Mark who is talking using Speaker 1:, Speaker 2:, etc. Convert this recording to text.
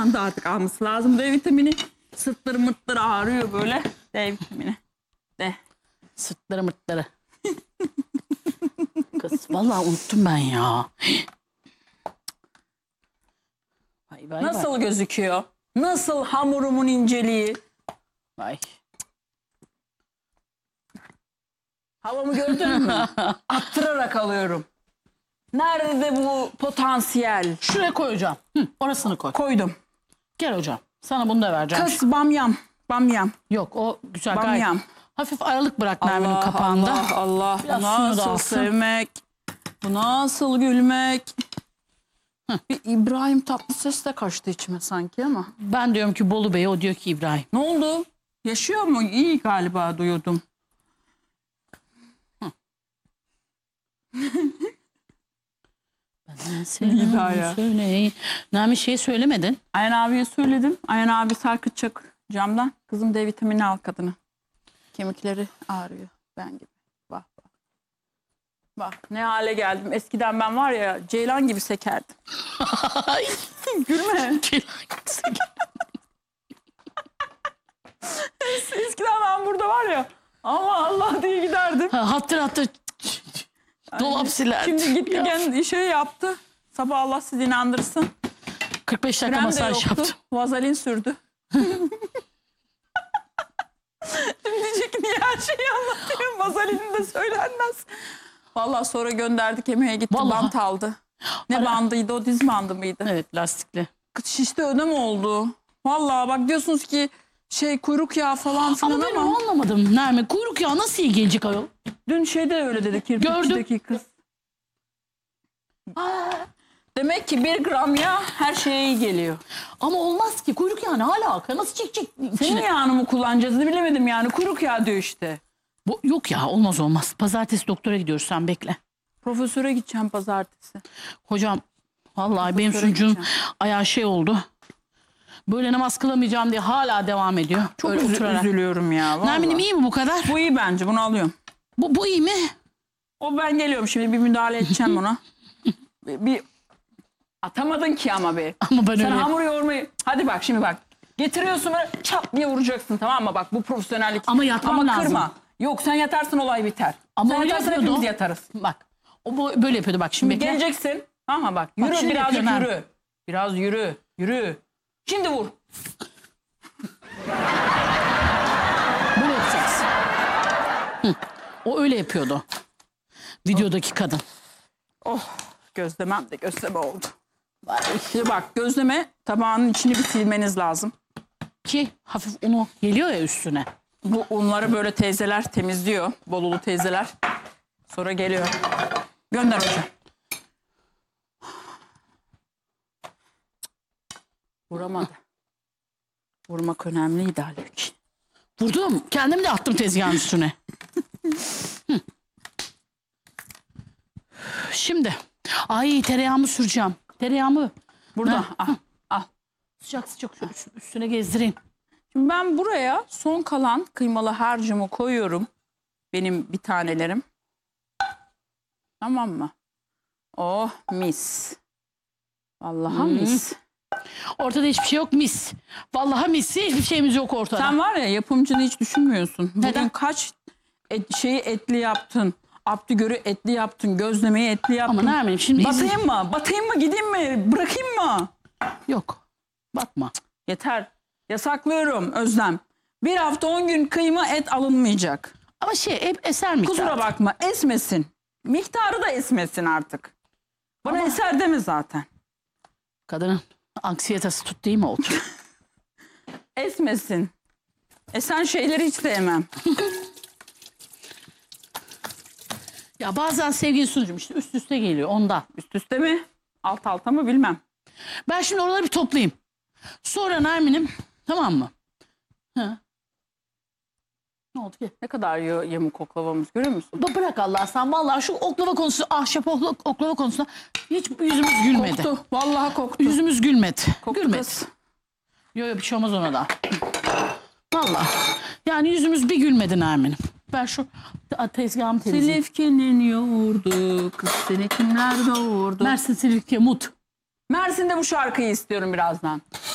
Speaker 1: da artık alması lazım D vitamini. Sırtları mırtları ağrıyor böyle. D vitamini. D.
Speaker 2: Sırtları mırtları. Kız vallahi unuttum ben ya. Vay vay
Speaker 1: Nasıl
Speaker 2: vay.
Speaker 1: gözüküyor? Nasıl hamurumun inceliği?
Speaker 2: Vay.
Speaker 1: Havamı gördün mü? Attırarak alıyorum. Nerede bu potansiyel?
Speaker 2: Şuraya koyacağım. Hı, orasını koy.
Speaker 1: Koydum.
Speaker 2: Gel hocam. Sana bunu da vereceğim.
Speaker 1: Kız bamyam. Bamyam.
Speaker 2: Yok o güzel
Speaker 1: Bamyam.
Speaker 2: gayet. Hafif aralık bırak Nermin'in kapağında.
Speaker 1: Allah Allah.
Speaker 2: Biraz
Speaker 1: Bu
Speaker 2: suyunu da
Speaker 1: nasıl
Speaker 2: alsın.
Speaker 1: sevmek? Bu nasıl gülmek? Bir İbrahim Tatlıses de kaçtı içime sanki ama.
Speaker 2: Ben diyorum ki Bolu Bey, o diyor ki İbrahim.
Speaker 1: Ne oldu? Yaşıyor mu? İyi galiba duyuyordum. İyi daha ya.
Speaker 2: Söyleyin. Nermin şey söylemedin.
Speaker 1: Ayhan abiye söyledim. Ayhan abi sarkıtacak camdan. Kızım D vitamini al kadını. Kemikleri ağrıyor. Ben gibi. Bak bak. Bak ne hale geldim. Eskiden ben var ya ceylan gibi sekerdim. Gülme. Eskiden ben burada var ya. Allah Allah diye giderdim.
Speaker 2: Hattır hattır dolap silerdi.
Speaker 1: Şimdi gitti gene şey yaptı. Sabah Allah sizi inandırsın.
Speaker 2: 45 dakika
Speaker 1: Krem de
Speaker 2: masaj
Speaker 1: yoktu.
Speaker 2: yaptı.
Speaker 1: Vazelin sürdü. Şimdi diyecek ki niye her şeyi anlatıyor? Vazelin de söylenmez. Vallahi sonra gönderdik yemeğe gitti.
Speaker 2: Vallahi.
Speaker 1: Bant aldı. Ne bandıydı o, diz bandı mıydı?
Speaker 2: Evet, lastikli.
Speaker 1: Şişte ödem oldu. Vallahi bak diyorsunuz ki şey kuyruk yağı falan filan
Speaker 2: Ama ben
Speaker 1: ama
Speaker 2: onu anlamadım Nermin. Kuyruk yağı nasıl iyi gelecek ayol?
Speaker 1: dün şeyde öyle dedi kirpikçideki kız. Demek ki 1 gram yağ her şeye iyi geliyor.
Speaker 2: Ama olmaz ki. Kuyruk yağı ne alaka? Nasıl çekecek
Speaker 1: Senin
Speaker 2: içine?
Speaker 1: yağını mı kullanacağız bilemedim yani. Kuyruk yağı diyor işte.
Speaker 2: Yok ya, olmaz olmaz. Pazartesi doktora gidiyoruz, sen bekle.
Speaker 1: Profesöre gideceğim pazartesi.
Speaker 2: Hocam vallahi benim
Speaker 1: Doktora
Speaker 2: sucuğum
Speaker 1: gideceğim.
Speaker 2: ayağı şey oldu. Böyle namaz kılamayacağım diye hala devam ediyor.
Speaker 1: Çok
Speaker 2: Öyle oturarak.
Speaker 1: üzülüyorum ya. vallahi.
Speaker 2: Nermin'im iyi mi bu kadar?
Speaker 1: Bu iyi bence, bunu alıyorum.
Speaker 2: Bu iyi mi?
Speaker 1: O ben geliyorum şimdi bir müdahale edeceğim ona. bir atamadın ki ama be.
Speaker 2: Ama ben
Speaker 1: Sen
Speaker 2: öyle.
Speaker 1: hamur yoğurmayı. Hadi bak şimdi bak. Getiriyorsun böyle çat diye vuracaksın, tamam mı? Bak bu profesyonellik.
Speaker 2: Ama yatmam
Speaker 1: Ama
Speaker 2: lazım.
Speaker 1: kırma. Yok sen yatarsın olay biter.
Speaker 2: Ama
Speaker 1: sen
Speaker 2: öyle
Speaker 1: yatarsan
Speaker 2: yapıyordu
Speaker 1: hepimiz
Speaker 2: o.
Speaker 1: yatarız.
Speaker 2: Bak. Böyle yapıyordu bak, şimdi bekle.
Speaker 1: Geleceksin. Ama bak yürü
Speaker 2: şimdi
Speaker 1: birazcık
Speaker 2: yapıyorum
Speaker 1: yürü. Biraz yürü. Yürü. Şimdi vur.
Speaker 2: Böyle yapacaksın. Hı. O öyle yapıyordu. Videodaki kadın.
Speaker 1: Oh, gözlemem de gözleme oldu. Şimdi bak gözleme tabağının içini bir silmeniz lazım.
Speaker 2: Ki hafif unu geliyor ya üstüne.
Speaker 1: Bu unları böyle teyzeler temizliyor. Bolulu teyzeler. Sonra geliyor. Gönder hocam. Vuramadı. Vurmak önemliydi halbuki.
Speaker 2: Vurdum. Kendim de attım tezgahın üstüne. Hı. Şimdi. Ay, tereyağımı süreceğim. Tereyağımı.
Speaker 1: Burada.
Speaker 2: Ha.
Speaker 1: Al.
Speaker 2: Sıcak sıcak şöyle üstüne gezdireyim.
Speaker 1: Şimdi ben buraya son kalan kıymalı harcımı koyuyorum. Benim bir tanelerim. Tamam mı? Oh mis. Vallahi mis.
Speaker 2: Ortada hiçbir şey yok, mis. Vallahi mis. Hiçbir şeyimiz yok ortada.
Speaker 1: Sen var ya yapımcını hiç düşünmüyorsun.
Speaker 2: Neden?
Speaker 1: Bugün kaç şeyi etli yaptın. Abdügör'ü etli yaptın. Gözlemeyi etli yaptın.
Speaker 2: Ama Nermin şimdi
Speaker 1: Batayım mı? Batayım mı? Gideyim mi? Bırakayım mı?
Speaker 2: Yok. Bakma.
Speaker 1: Yeter. Yasaklıyorum Özlem. 1 hafta 10 gün kıyma et alınmayacak.
Speaker 2: Ama hep eser miktar.
Speaker 1: Kusura bakma, esmesin. Miktarı da esmesin artık. Bana
Speaker 2: Ama-
Speaker 1: eser deme zaten.
Speaker 2: Kadının anksiyetesi tut değil mi oldu?
Speaker 1: Esmesin. Esen şeyleri hiç sevmem.
Speaker 2: Ya bazen sevgili sunucum işte üst üste geliyor ondan.
Speaker 1: Üst üste mi? Alt alta mı bilmem.
Speaker 2: Ben şimdi oraları bir toplayayım. Sonra Nermin'im, tamam mı? Ha. Ne oldu ki?
Speaker 1: Ne kadar yamuk oklavamız görüyor musun?
Speaker 2: Bırak Allah, sen vallahi şu oklava konusu, ahşap oklava konusunda hiç yüzümüz gülmedi.
Speaker 1: Koktu. Vallahi koktu.
Speaker 2: Yüzümüz gülmedi.
Speaker 1: Koktu
Speaker 2: Gülmedi.
Speaker 1: kız.
Speaker 2: Yok bir şey olmaz ona da. Vallahi. Yani yüzümüz bir gülmedi Nermin'im. Ben şu tezgahımı temizleyeyim.
Speaker 1: Silifke'nin yoğurdu, kız seni kimler doğurdu?
Speaker 2: Mersin Silifke Mut.
Speaker 1: Mersin'de bu şarkıyı istiyorum birazdan.